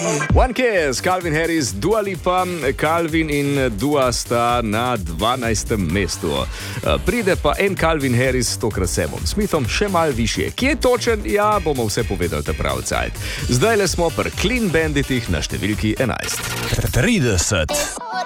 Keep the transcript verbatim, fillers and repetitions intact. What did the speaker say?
One Kiss, Calvin Harris, Dua Lipa, Calvin in Dua sta na dvanajstem mestu. Pride pa en Calvin Harris s tokrat Samom Smithom še mal višje. Kje je točen? Ja, bomo vse povedali te prav cajt. Zdaj le smo pri Clean Banditih na številki enajst. trideset.